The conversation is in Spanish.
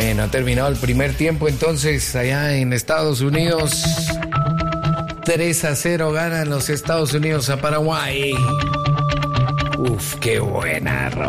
Bueno, ha terminado el primer tiempo entonces allá en Estados Unidos. 3-0 ganan los Estados Unidos a Paraguay. Uf, qué buena.